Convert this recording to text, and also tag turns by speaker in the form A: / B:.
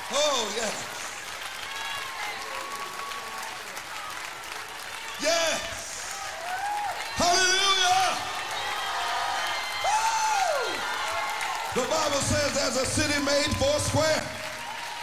A: Oh, yeah. Yes. Hallelujah. Woo! The Bible says there's a city made four square.